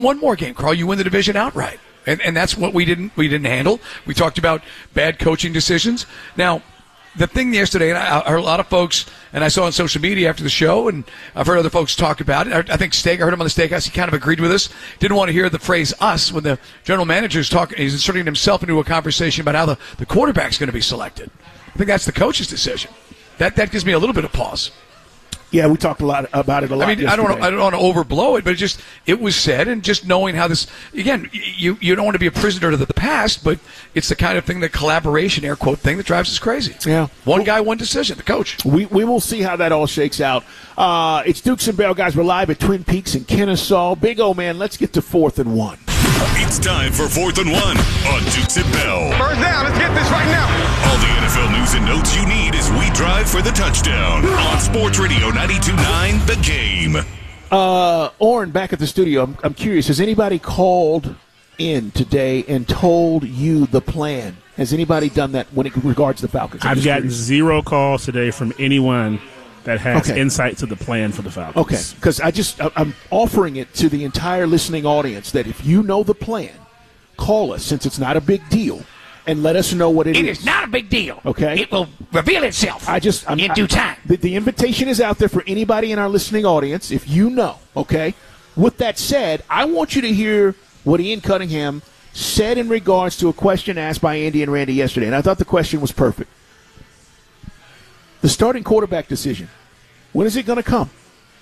one more game, Carl, you win the division outright. And that's what we didn't handle. We talked about bad coaching decisions. Now, the thing yesterday, and I heard a lot of folks, and I saw on social media after the show, and I've heard other folks talk about it. I think I heard him on the Steakhouse. He kind of agreed with us. Didn't want to hear the phrase "us" when the general manager is talking. He's inserting himself into a conversation about how the quarterback's going to be selected. I think that's the coach's decision. That gives me a little bit of pause. Yeah, we talked about it a lot. I mean, I don't want to overblow it, but it was said, and just knowing how this, again, you don't want to be a prisoner to the past, but it's the kind of thing, the collaboration, air quote thing, that drives us crazy. Yeah. One guy, one decision, the coach. We will see how that all shakes out. It's Dukes and Bell, guys. We're live at Twin Peaks in Kennesaw. Big O, man, let's get to 4th and 1. It's time for 4th and 1 on Dukes and Bell. First down, let's get this right now. All the NFL news and notes you need as we drive for the touchdown on Sports Radio 92.9 The Game. Orrin, back at the studio, I'm curious, has anybody called in today and told you the plan? Has anybody done that when it regards the Falcons? I've gotten 0 calls today from anyone that has insight to the plan for the Falcons. Okay, because I'm offering it to the entire listening audience that if you know the plan, call us, since it's not a big deal, and let us know what it is. It is not a big deal. Okay. It will reveal itself in due time. The invitation is out there for anybody in our listening audience, if you know, okay? With that said, I want you to hear what Ian Cunningham said in regards to a question asked by Andy and Randy yesterday, and I thought the question was perfect. The starting quarterback decision, when is it going to come?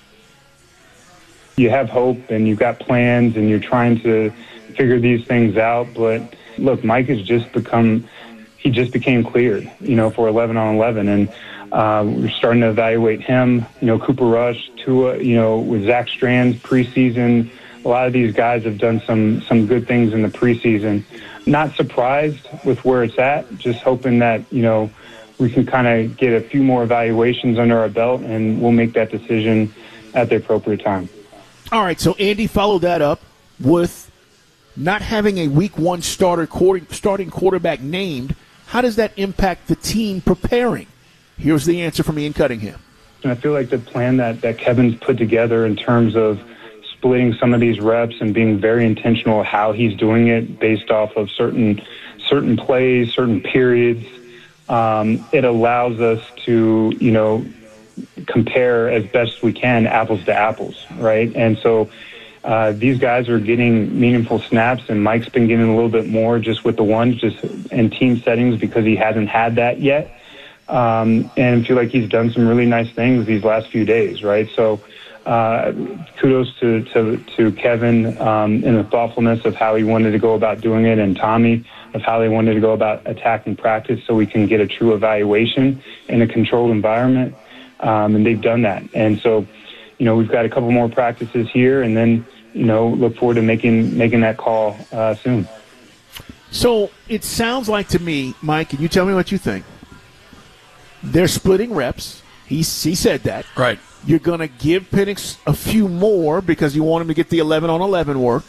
You have hope and you've got plans and you're trying to figure these things out. But look, Mike has just became cleared, for 11 on 11. And we're starting to evaluate him, Cooper Rush, Tua, with Zach Strands preseason. A lot of these guys have done some good things in the preseason. Not surprised with where it's at, just hoping that, we can kind of get a few more evaluations under our belt, and we'll make that decision at the appropriate time. All right, so Andy followed that up with not having a Week 1 starting quarterback named. How does that impact the team preparing? Here's the answer from Ian Cunningham. And I feel like the plan that Kevin's put together in terms of splitting some of these reps and being very intentional how he's doing it based off of certain plays, certain periods, it allows us to, compare as best we can apples to apples, right? And so these guys are getting meaningful snaps, and Mike's been getting a little bit more just with the ones, just in team settings, because he hasn't had that yet. And I feel like he's done some really nice things these last few days, right? So kudos to Kevin in the thoughtfulness of how he wanted to go about doing it, and Tommy of how they wanted to go about attacking practice so we can get a true evaluation in a controlled environment. And they've done that. And so, we've got a couple more practices here, and then, look forward to making that call soon. So it sounds like to me, Mike, and you tell me what you think, they're splitting reps. He said that. Right. You're going to give Penix a few more because you want him to get the 11 on 11 work.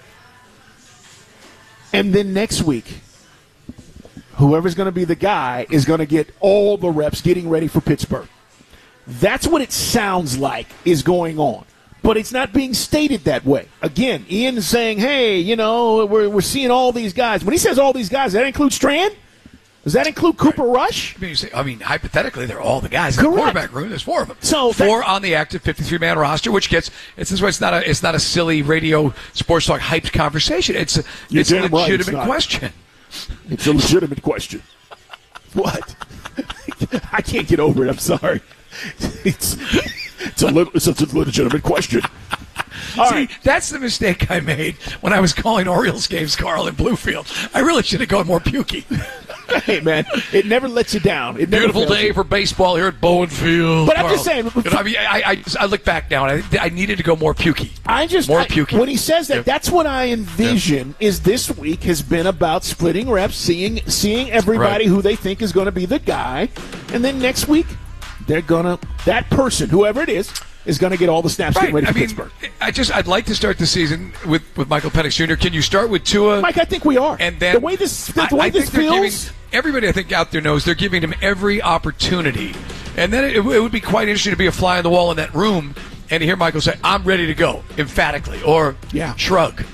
And then next week, whoever's going to be the guy is going to get all the reps getting ready for Pittsburgh. That's what it sounds like is going on. But it's not being stated that way. Again, Ian is saying, hey, we're seeing all these guys. When he says all these guys, does that include Strand? Does that include Cooper Rush? I mean, hypothetically, they're all the guys Correct. in the quarterback room. There's 4 of them. So 4 on the active 53-man roster, which gets it's not a silly radio sports talk hyped conversation. It's a legitimate question. It's a legitimate question. What? I can't get over it. I'm sorry. It's a legitimate question. All right. That's the mistake I made when I was calling Orioles games, Carl, in Bluefield. I really should have gone more pukey. Hey, man, it never lets you down. Beautiful day for baseball here at Bowen Field. But Carl, I'm just saying. I look back now, and I needed to go more pukey. Pukey. When he says that, that's what I envision is this week has been about splitting reps, seeing everybody who they think is going to be the guy. And then next week, that person, whoever it is going to get all the snaps getting ready for Pittsburgh. I'd like to start the season with Michael Penix Jr. Can you start with Tua? Mike, I think we are. And then the way this feels. Everybody, I think, out there knows they're giving him every opportunity. And then it would be quite interesting to be a fly on the wall in that room and to hear Michael say, I'm ready to go, emphatically, or shrug.